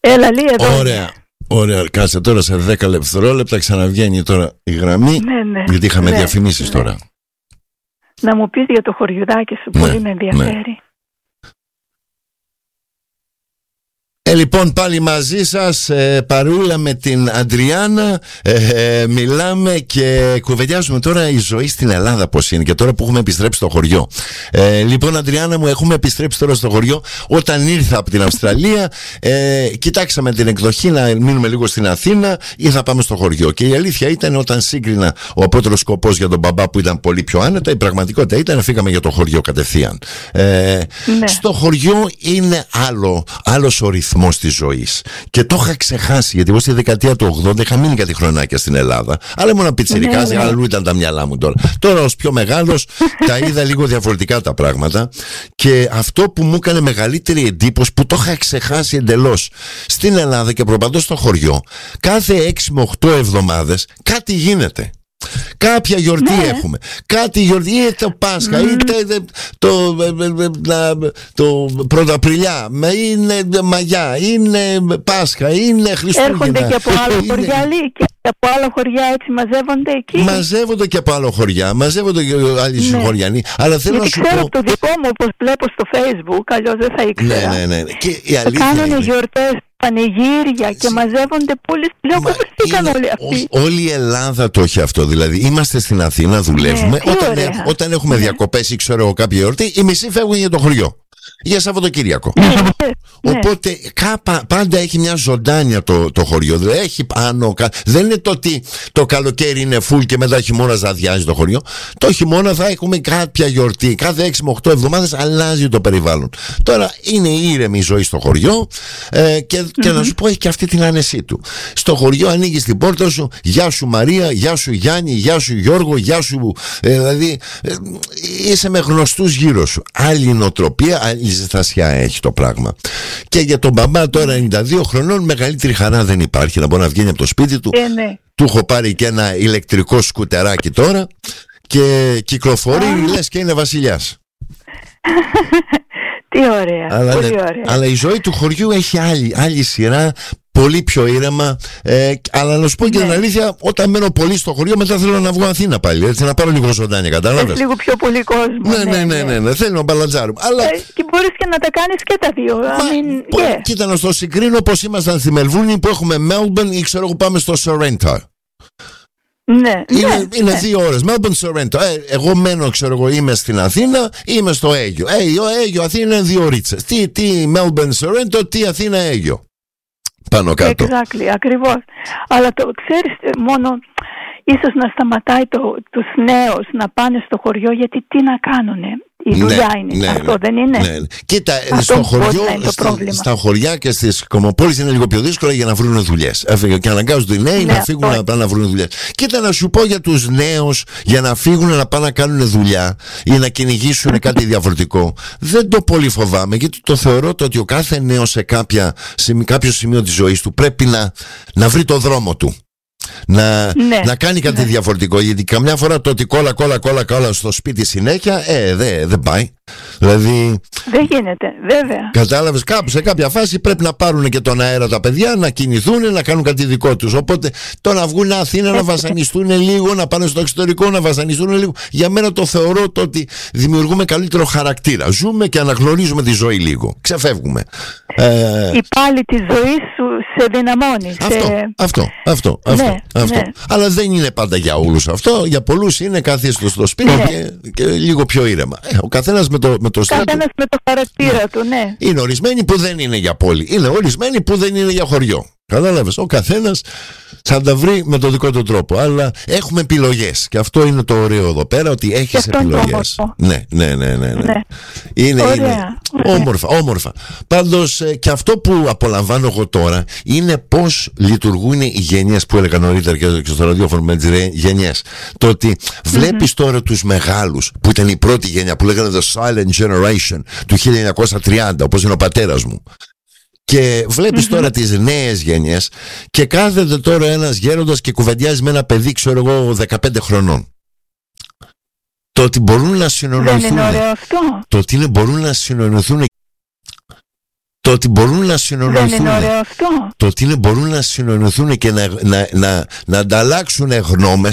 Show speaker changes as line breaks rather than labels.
Έλα, Λία, εδώ.
Ωραία, κάτσε τώρα σε 10 δευτερόλεπτα ξαναβγαίνει τώρα η γραμμή.
Ναι.
Γιατί είχαμε διαφημίσεις τώρα.
Να μου πεις για το χωριουδάκι σου, πολύ με ενδιαφέρει.
Λοιπόν, πάλι μαζί σας, παρούλα με την Αντριάννα, μιλάμε και κουβεντιάζουμε τώρα η ζωή στην Ελλάδα πώς είναι και τώρα που έχουμε επιστρέψει στο χωριό. Λοιπόν, Αντριάννα μου, έχουμε επιστρέψει τώρα στο χωριό. Όταν ήρθα από την Αυστραλία, κοιτάξαμε την εκδοχή να μείνουμε λίγο στην Αθήνα ή θα πάμε στο χωριό. Και η αλήθεια ήταν, όταν σύγκρινα ο απότερος σκοπός για τον μπαμπά που ήταν πολύ πιο άνετα, η πραγματικότητα ήταν να φύγαμε για το χωριό κατευθείαν. Στο χωριό είναι άλλος ο ρυθμός της ζωής. Και το είχα ξεχάσει, γιατί εγώ στη δεκαετία του 80 είχα μείνει κάτι χρονάκια στην Ελλάδα. Αλλά ήμουν πιτσιρικάς, αλλού ήταν τα μυαλά μου τώρα. Τώρα ως πιο μεγάλος τα είδα λίγο διαφορετικά τα πράγματα. Και αυτό που μου έκανε μεγαλύτερη εντύπωση, που το είχα ξεχάσει εντελώς, στην Ελλάδα και προπαντός στο χωριό, κάθε 6 με 8 εβδομάδες κάτι γίνεται. Κάποια γιορτή έχουμε. Κάτι γιορτή, είτε το Πάσχα, είτε το Πρωταπριλιά, είναι Μαγιά, είναι Πάσχα, είναι Χριστούγεννα.
Έρχονται και από άλλο χωριά, και από άλλα χωριά έτσι μαζεύονται εκεί.
Μαζεύονται και από άλλο χωριά, μαζεύονται και άλλοι συγχωριανοί. Αλλά θέλω να σου πω.
Ξέρω το δικό μου, όπως βλέπω στο Facebook, αλλιώς δεν θα ήξερα.
Ναι. Και η αλήθεια
κάνουν γιορτές, πανηγύρια και μαζεύονται πολλοί. Λέω, πώς πήγαν όλοι αυτοί.
Όλη η Ελλάδα το έχει αυτό. Δηλαδή, είμαστε στην Αθήνα, δουλεύουμε. Όταν έχουμε διακοπές ή ξέρω εγώ κάποια γιορτή, οι μισοί φεύγουν για το χωριό. Για Σαββατοκύριακο. Οπότε πάντα έχει μια ζωντάνια το χωριό. Δηλαδή έχει πάνω. Δεν είναι το ότι το καλοκαίρι είναι φουλ και μετά χειμώνα αδειάζει το χωριό. Το χειμώνα θα έχουμε κάποια γιορτή. Κάθε 6 με 8 εβδομάδες αλλάζει το περιβάλλον. Τώρα είναι ήρεμη η ζωή στο χωριό και να σου πω, έχει και αυτή την άνεσή του. Στο χωριό ανοίγεις την πόρτα σου. Γεια σου Μαρία, γεια σου Γιάννη, γεια σου Γιώργο, γεια σου. Δηλαδή είσαι με γνωστούς γύρω σου. Άλλη νοοτροπία, άλλη ζεστασιά έχει το πράγμα. Και για τον μπαμπά τώρα 92 χρονών, μεγαλύτερη χαρά δεν υπάρχει να μπορεί να βγαίνει από το σπίτι του. Του έχω πάρει και ένα ηλεκτρικό σκουτεράκι τώρα και κυκλοφορεί, λες και είναι βασιλιάς.
Τι ωραία, πολύ ωραία.
Αλλά η ζωή του χωριού έχει άλλη σειρά, πολύ πιο ήρεμα. Αλλά να σου πω και την αλήθεια, όταν μένω πολύ στο χωριό, μετά θέλω να βγω Αθήνα πάλι. Έτσι, να πάρω λίγο ζωντάνια, κατάλαβες.
Λίγο πιο πολύ κόσμο.
Ναι. Θέλω να μπαλατζάρουμε. Αλλά...
και μπορείς και να τα κάνεις και τα δύο.
Κοίτα, να στο συγκρίνω πως ήμασταν στη Μελβούρνη, που έχουμε Melbourne ή ξέρω εγώ πάμε στο Sorrento. Είναι 2 ώρες. Melbourne, Sorrento. Εγώ μένω, ξέρω εγώ, είμαι στην Αθήνα, είμαι στο Αίγιο. Αίγιο, Αθήνα είναι 2 ωρίτσες. Τι Melbourne, Sorrento, τι Αθήνα, Αίγιο. Πάνω κάτω.
Exactly, ακριβώς. Αλλά το ξέρεις, μόνο ίσως να σταματάει τους νέους να πάνε στο χωριό, γιατί τι να κάνουνε. Η δουλειά είναι. Αυτό δεν είναι.
Κοίτα, στο χωριό, στα χωριά και στις κομμοπόλεις είναι λίγο πιο δύσκολα για να βρουν δουλειές. Και αναγκάζονται οι νέοι να φύγουν να πάνε να βρουν δουλειές. Κοίτα, να σου πω για τους νέους, για να φύγουν να πάνε να κάνουν δουλειά ή να κυνηγήσουν κάτι διαφορετικό, δεν το πολύ φοβάμαι, γιατί το θεωρώ ότι ο κάθε νέος σε κάποιο σημείο της ζωής του πρέπει να βρει το δρόμο του. Να κάνει κάτι διαφορετικό. Γιατί καμιά φορά το ότι κόλλα στο σπίτι συνέχεια, δεν πάει. Δηλαδή. Δεν
γίνεται, βέβαια.
Κατάλαβες, κάπου σε κάποια φάση πρέπει να πάρουν και τον αέρα τα παιδιά, να κινηθούν, να κάνουν κάτι δικό τους. Οπότε το να βγουν Αθήνα, να βασανιστούν λίγο, να πάνε στο εξωτερικό, να βασανιστούν λίγο. Για μένα το θεωρώ το ότι δημιουργούμε καλύτερο χαρακτήρα. Ζούμε και αναγνωρίζουμε τη ζωή λίγο. Ξεφεύγουμε.
Η πάλι τη ζωή σου σε δυναμώνει.
Αυτό. Αλλά δεν είναι πάντα για όλους αυτό. Για πολλούς είναι κάθεστο στο σπίτι και λίγο πιο ήρεμα. Ο καθένας με το στράτο.
Καθένας με το χαρακτήρα του, ναι.
Είναι ορισμένοι που δεν είναι για πόλη. Είναι ορισμένοι που δεν είναι για χωριό. Κατάλαβες, ο καθένας θα τα βρει με τον δικό του τρόπο. Αλλά έχουμε επιλογές. Και αυτό είναι το ωραίο εδώ πέρα, ότι έχεις επιλογές. Ναι. Είναι όμορφα. Πάντως και αυτό που απολαμβάνω εγώ τώρα είναι πώς λειτουργούν οι γενιές που έλεγα νωρίτερα και στο ραδιόφωνο με τις γενιές. Το ότι βλέπεις τώρα τους μεγάλους, που ήταν η πρώτη γενιά, που λέγανε The Silent Generation του 1930, όπως είναι ο πατέρας μου. Και βλέπεις τώρα τις νέες γενιές και κάθεται τώρα ένας γέροντας και κουβεντιάζει με ένα παιδί, ξέρω εγώ, 15 χρονών. Το ότι μπορούν να συνεννοηθούν.
Δεν είναι ωραίο αυτό.
Το ότι μπορούν να συνεννοηθούν Το ότι μπορούν να συνονωθούν.
Δεν είναι ωραίο αυτό?
Το ότι μπορούν να συνονωθούν και να ανταλλάξουν γνώμες.